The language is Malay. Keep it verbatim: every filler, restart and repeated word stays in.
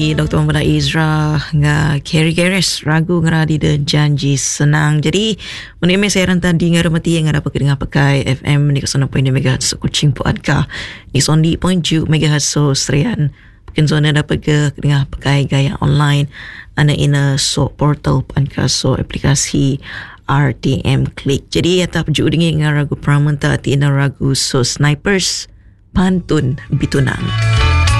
Doktor Muhammad Izra nga Kerry Gares ragu ngeradi dan janji senang. Jadi menimai siaran tadi ngaremati yang dapat dengar pakai F M ni kesana point megahertz Kuching Puadka ni sondi point tujuh megahertz so Serian. Mungkin zona dapat ke dengar pakai gaya online ana ina so portal Puadka so aplikasi R T M Click. Jadi atap juga dengan ragu pramenta tina ragu so snipers pantun bitunang.